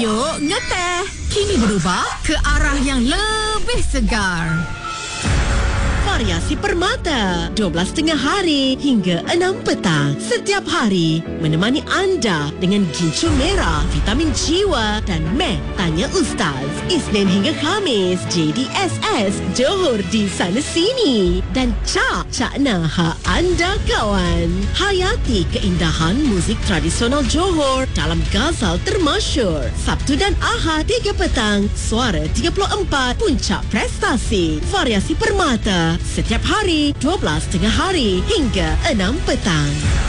Yuk ngeteh. Kini berubah ke arah yang lebih segar. Variasi Permata 12.30 hari hingga 6 petang setiap hari menemani anda dengan gincu merah, vitamin jiwa dan Meh Tanya Ustaz. Isnin hingga Khamis JDSS Johor di sana sini dan Cakna Ha anda kawan. Hayati keindahan muzik tradisional Johor dalam Ghazal termasyur. Sabtu dan Ahad 3 petang Suara 34 Puncak Prestasi. Variasi Permata setiap hari 12.30 hari hingga 6 petang.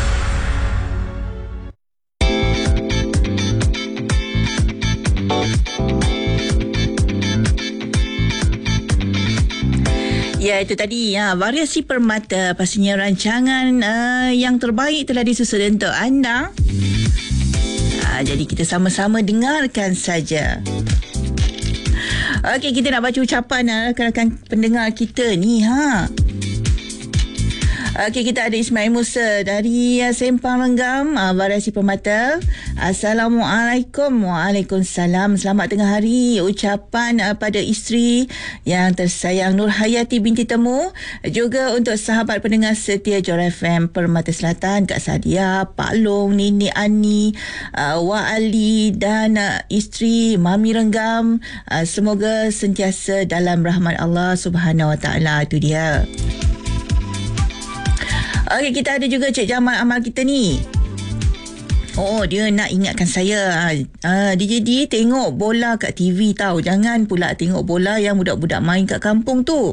Ya, itu tadi Variasi Permata. Pastinya rancangan yang terbaik telah disusun untuk anda. Jadi kita sama-sama dengarkan saja. Okey, kita nak baca ucapan rakan-rakan pendengar kita ni. Okey, kita ada Ismail Musa dari Sempang Renggam, Variasi Permata. Assalamualaikum. Waalaikumsalam. Selamat tengah hari. Ucapan pada isteri yang tersayang Nur Hayati binti Temu, juga untuk sahabat pendengar setia Johor FM Permata Selatan, Kak Sadia, Pak Long, Nini Ani, Wak Ali dan isteri Mami Renggam. Semoga sentiasa dalam rahmat Allah Subhanahu Wa Taala. Itu dia. Okey, kita ada juga Cik Jamal Amal kita ni. Dia nak ingatkan saya, DJ tengok bola kat TV tau. Jangan pula tengok bola yang budak-budak main kat kampung tu.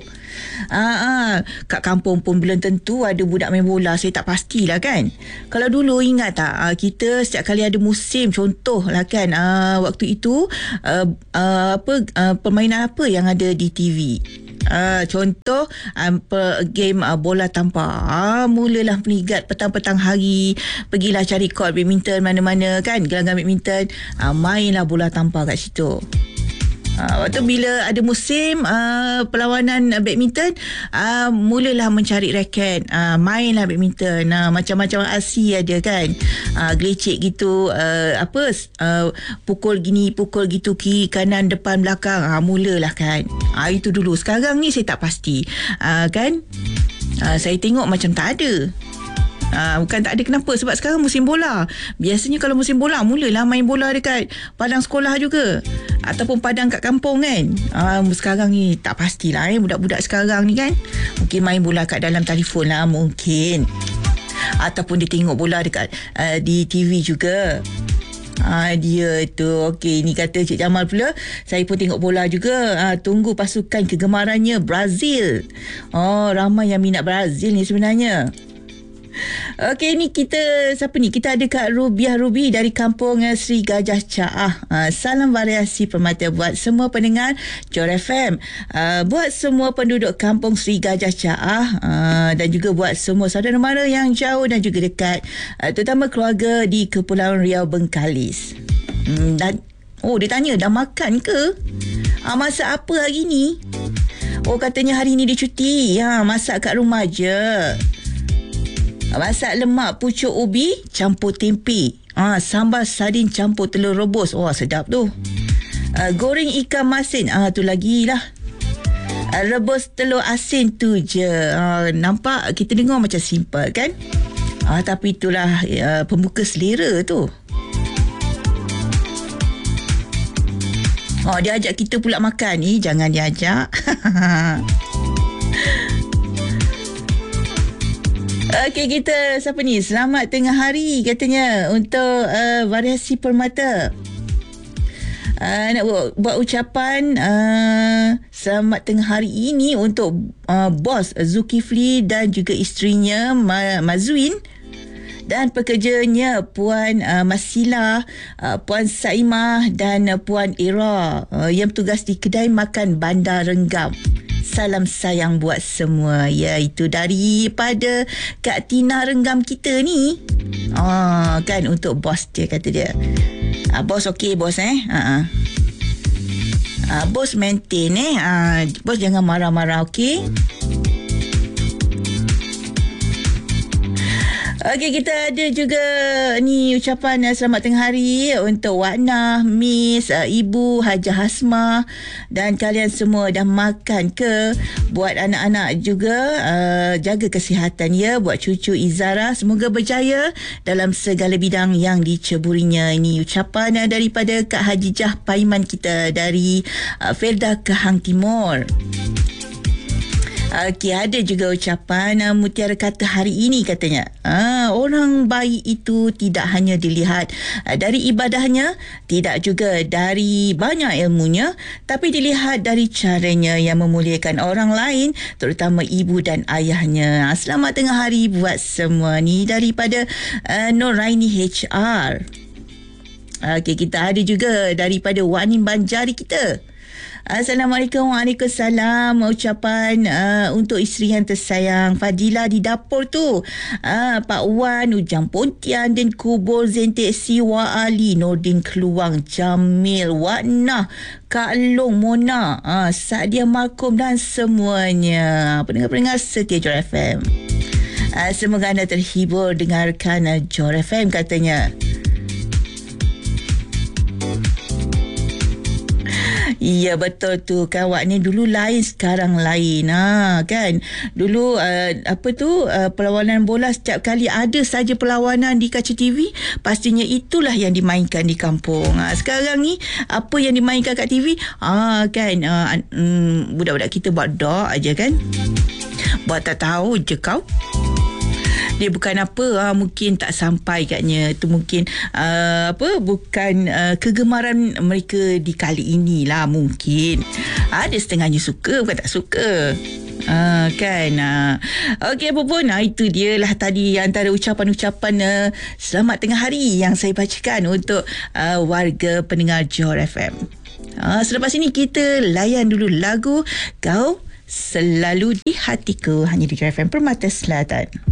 Kat kampung pun belum tentu ada budak main bola. Saya tak pastilah kan. Kalau dulu ingat tak, kita setiap kali ada musim, contohlah kan, waktu itu permainan apa yang ada di TV. Contoh game bola tampar. Mulalah meligat petang-petang hari, pergilah cari court badminton mana-mana kan, gelanggang badminton, mainlah bola tampar kat situ. Waktu bila ada musim perlawanan badminton, mulalah mencari raket, mainlah badminton. Macam-macam aksi ada kan, gelecek gitu, pukul gini pukul gitu, kiri kanan depan belakang, mulalah kan. Itu dulu. Sekarang ni saya tak pasti kan. Saya tengok macam tak ada. Bukan tak ada, kenapa? Sebab sekarang musim bola. Biasanya kalau musim bola, mulalah main bola dekat padang sekolah juga, ataupun padang kat kampung kan. Sekarang ni tak pastilah budak-budak sekarang ni kan. Mungkin main bola kat dalam telefon lah mungkin, ataupun dia tengok bola dekat di TV juga. Dia tu. Okey, ni kata Cik Jamal pula, saya pun tengok bola juga. Tunggu pasukan kegemarannya Brazil. Ramai yang minat Brazil ni sebenarnya. Okey, ni kita, siapa ni? Kita ada Kak Rubiah Ruby dari kampung Sri Gajah Caah. Salam Variasi Permata buat semua pendengar Johor FM, buat semua penduduk kampung Sri Gajah Caah, dan juga buat semua saudara mara yang jauh dan juga dekat, terutama keluarga di Kepulauan Riau Bengkalis. Dan dia tanya, dah makan ke? Masak apa hari ni? Katanya hari ni dia cuti. Masak kat rumah je. Masak lemak pucuk ubi campur tempe. Sambal sardin campur telur rebus. Sedap tu. Goreng ikan masin. Tu lagi lah. Rebus telur asin tu je. Nampak kita dengar macam simple kan? Tapi itulah pembuka selera tu. Dia ajak kita pula makan. Jangan dia ajak. Okey, kita siapa ni? Selamat tengah hari katanya untuk Variasi Permata. Nak buat ucapan selamat tengah hari ini untuk bos Zulkifli dan juga isterinya Mazwin, dan pekerjanya Puan Masila, Puan Saimah dan Puan Ira yang bertugas di kedai makan Bandar Renggam. Salam sayang buat semua. Ya, itu daripada Kak Tina Renggam kita ni. Kan untuk bos dia, kata dia. Bos okey bos bos maintain bos jangan marah-marah, okey? Okey, kita ada juga ni ucapan selamat tengah hari untuk Wak Nah, Miss, Ibu Hajah Hasmah dan kalian semua dah makan ke? Buat anak-anak juga jaga kesihatan ya. Buat cucu Izara semoga berjaya dalam segala bidang yang diceburinya. Ini ucapan daripada Kak Hajijah Paiman kita dari Felda Kehang Timur. Okey, ada juga ucapan mutiara kata hari ini katanya. Orang baik itu tidak hanya dilihat dari ibadahnya, tidak juga dari banyak ilmunya, tapi dilihat dari caranya yang memuliakan orang lain, terutama ibu dan ayahnya. Selamat tengah hari buat semua ni daripada Noraini HR. Okey, kita ada juga daripada Wanin Banjari kita. Assalamualaikum. Waalaikumsalam. Ucapan untuk isteri yang tersayang Fadila di dapur tu, Pak Wan, Ujang Pontian, dan Kubur Zentik Siwa Ali, Nordin Keluang, Jamil, Wak Nah, Kak Long, Mona, Sadia Markum dan semuanya pendengar-pendengar setia Johor FM. Semoga anda terhibur dengarkan Johor FM katanya. Ya, betul tu kan. Wak ni dulu lain, sekarang lain kan. Dulu perlawanan bola, setiap kali ada saja perlawanan di kaca TV, pastinya itulah yang dimainkan di kampung. Sekarang ni apa yang dimainkan kat TV kan, budak-budak kita buat dok aja kan. Buat tak tahu je kau. Dia bukan mungkin tak sampai katnya. Itu mungkin bukan kegemaran mereka di kali inilah mungkin. Ada setengahnya suka, bukan tak suka. Kan. Okey, apa pun itu dia lah tadi antara ucapan-ucapan selamat tengah hari yang saya bacakan untuk warga pendengar Johor FM. Selepas ini kita layan dulu lagu Kau Selalu di Hatiku hanya di Johor FM Permata Selatan.